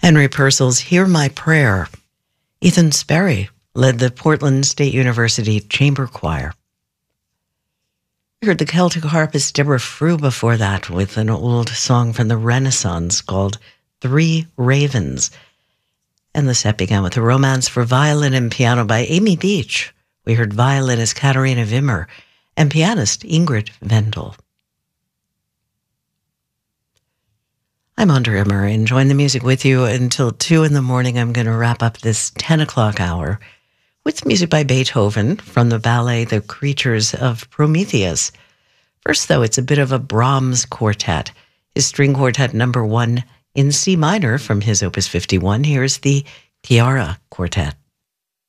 Henry Purcell's Hear My Prayer. Ethan Sperry led the Portland State University Chamber Choir. We heard the Celtic harpist Deborah Frew before that with an old song from the Renaissance called Three Ravens. And the set began with a romance for violin and piano by Amy Beach. We heard violinist Katharina Wimmer and pianist Ingrid Vendel. I'm Andrea Murray, enjoying the music with you until 2 in the morning. I'm going to wrap up this 10 o'clock hour with music by Beethoven from the ballet The Creatures of Prometheus. First, though, it's a bit of a Brahms quartet, his string quartet number 1 in C minor from his Opus 51. Here's the Chiara Quartet.